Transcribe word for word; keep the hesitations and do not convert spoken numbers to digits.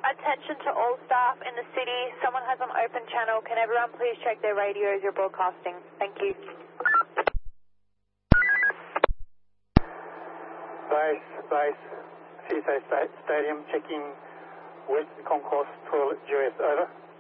Attention to all staff in the city. Someone has an open channel. Can everyone please check their radios you're broadcasting? Thank you. Base, base, C S A Stadium, checking West Concourse toilet, G S, over.